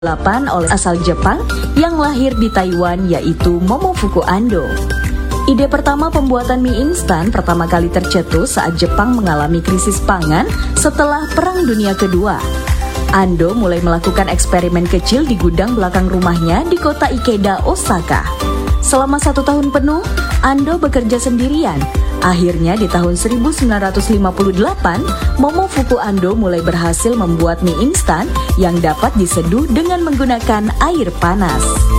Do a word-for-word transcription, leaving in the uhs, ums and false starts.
delapan oleh asal Jepang yang lahir di Taiwan, yaitu Momofuku Ando. Ide pertama pembuatan mie instan pertama kali tercetus saat Jepang mengalami krisis pangan setelah Perang Dunia Kedua. Ando mulai melakukan eksperimen kecil di gudang belakang rumahnya di kota Ikeda, Osaka. Selama satu tahun penuh, Ando bekerja sendirian. Akhirnya di tahun seribu sembilan ratus lima puluh delapan, Momofuku Ando mulai berhasil membuat mie instan yang dapat diseduh dengan menggunakan air panas.